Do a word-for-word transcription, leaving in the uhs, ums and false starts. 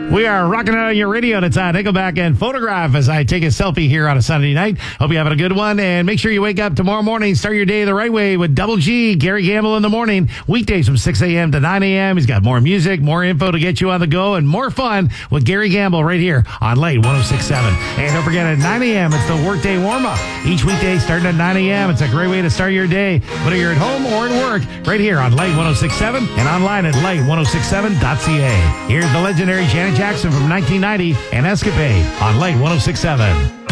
We are rocking out on your radio. And it's on Nickelback and Photograph as I take a selfie here on a Sunday night. Hope you're having a good one. And make sure you wake up tomorrow morning. Start your day the right way with Double G, Gary Gamble in the morning. Weekdays from six a.m. to nine a.m. He's got more music, more info to get you on the go, and more fun with Gary Gamble right here on Late one oh six point seven. And don't forget, at nine a.m., it's the workday warm-up. Each weekday starting at nine a.m. It's a great way to start your day, whether you're at home or at work, right here on Late one oh six point seven and online at late one oh six seven dot c a. Here's the legendary Janet Jackson from nineteen ninety and Escapade on Late one oh six point seven.